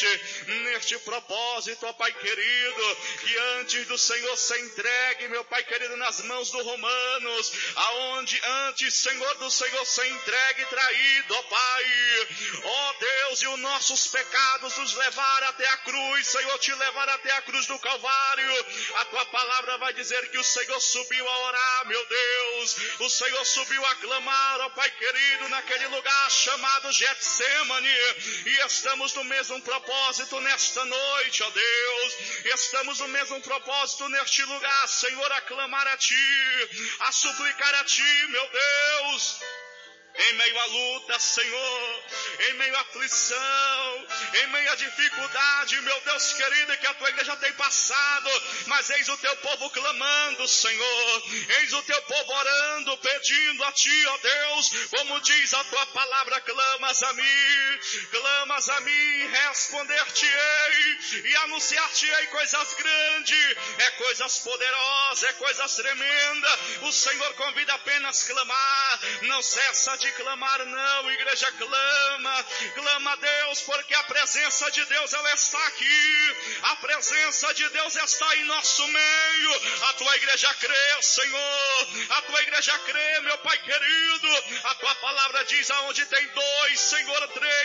neste propósito, ó Pai querido, que antes do Senhor ser entregue, meu Pai querido, nas mãos do Romanos, aonde antes, Senhor, do Senhor ser entregue e traído, ó Pai, ó Deus, e os nossos pecados nos levaram até a cruz, Senhor, te levaram até a cruz do Calvário. A tua palavra vai dizer que o Senhor subiu a orar, meu Deus, o Senhor subiu a clamar, ó Pai querido, naquele lugar chamado Getsemane, e estamos no mesmo propósito nesta noite, ó Deus, estamos no mesmo propósito neste lugar, Senhor, a clamar a Ti, a suplicar a Ti, meu Deus, em meio à luta, Senhor, em meio à aflição, em meio à dificuldade, meu Deus querido, que a tua igreja tem passado, mas eis o teu povo clamando, Senhor, eis o teu povo orando, pedindo a Ti, ó Deus, como diz a tua palavra, clamas a mim, responder-te-ei e anunciar-te-ei coisas grandes, coisas poderosas, coisas tremendas. O Senhor convida apenas a clamar, não cessa de clamar, não, igreja, clama a Deus, porque a presença de Deus, ela está aqui, a presença de Deus está em nosso meio. A tua igreja crê, Senhor, a tua igreja crê, meu Pai querido, a tua palavra diz: aonde tem dois, Senhor, três